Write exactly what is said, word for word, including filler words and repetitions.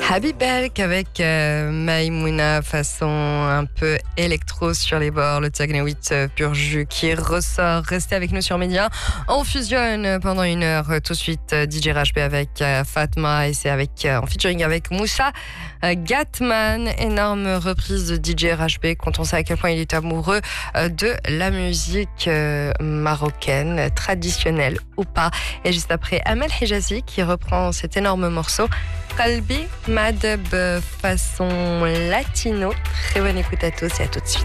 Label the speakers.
Speaker 1: Habibelk avec euh, Maïmouna façon un peu électro sur les bords, le Tagneouit euh, pur jus qui ressort. Restez avec nous sur Média. On fusionne pendant une heure tout de suite euh, D J R H B avec euh, Fatma et c'est avec euh, en featuring avec Moussa euh, Gatman. Énorme reprise de D J R H B quand on sait à quel point il est amoureux euh, de la musique euh, marocaine, traditionnelle ou pas. Et juste après, Amel Hijazi qui reprend cet énorme morceau. Qalbi Madeb façon latino. Très bonne écoute à tous et à tout de suite.